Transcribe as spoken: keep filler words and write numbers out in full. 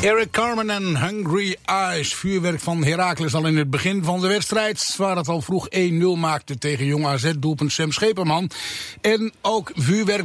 Eric Carmen en Hungry Eyes. Vuurwerk van Heracles al in het begin van de wedstrijd, waar het al vroeg één nul maakte tegen Jong A Z, doelpunt Sam Scheperman. En ook vuurwerk